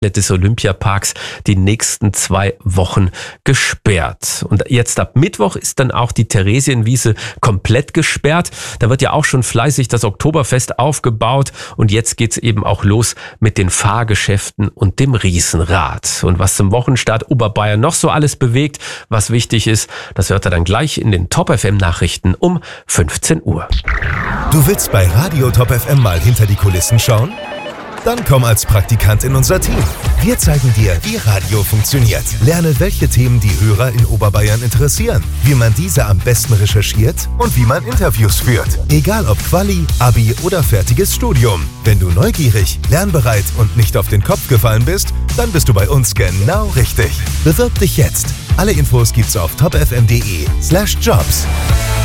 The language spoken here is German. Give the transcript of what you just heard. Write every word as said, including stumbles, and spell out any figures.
des Olympiaparks die nächsten zwei Wochen gesperrt. Und jetzt ab Mittwoch ist dann auch die Theresienwiese komplett gesperrt. Da wird ja auch schon fleißig das Oktoberfest aufgebaut und jetzt geht's eben auch los mit den Fahrgeschäften und dem Riesenrad. Und was zum Wochenstart Oberbayern noch so alles bewegt, was wichtig ist, das hört ihr dann gleich in den Top F M Nachrichten um fünfzehn Uhr. Du willst bei Radio Top F M mal hinter die Kulissen schauen? Dann komm als Praktikant in unser Team. Wir zeigen dir, wie Radio funktioniert. Lerne, welche Themen die Hörer in Oberbayern interessieren, wie man diese am besten recherchiert und wie man Interviews führt. Egal ob Quali, Abi oder fertiges Studium. Wenn du neugierig, lernbereit und nicht auf den Kopf gefallen bist, dann bist du bei uns genau richtig. Bewirb dich jetzt. Alle Infos gibt's auf topfm.de slash jobs.